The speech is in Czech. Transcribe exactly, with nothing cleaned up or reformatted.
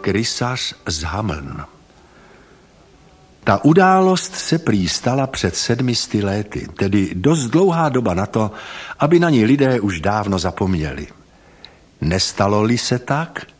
Krysař z Hameln. Ta událost se prý stala před sedmisty lety, tedy dost dlouhá doba na to, aby na ní lidé už dávno zapomněli. Nestalo-li se tak,